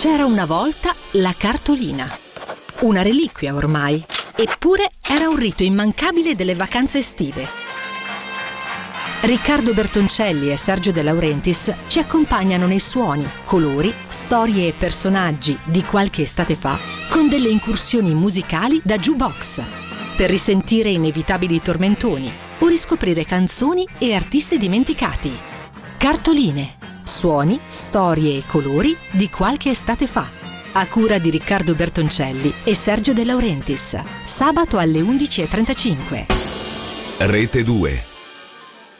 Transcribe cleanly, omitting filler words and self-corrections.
C'era una volta la cartolina. Una reliquia ormai, eppure era un rito immancabile delle vacanze estive. Riccardo Bertoncelli e Sergio De Laurentiis ci accompagnano nei suoni, colori, storie e personaggi di qualche estate fa con delle incursioni musicali da jukebox per risentire inevitabili tormentoni o riscoprire canzoni e artisti dimenticati. Cartoline, suoni, storie e colori di qualche estate fa. A cura di Riccardo Bertoncelli e Sergio De Laurentiis. Sabato alle 11:35. Rete 2.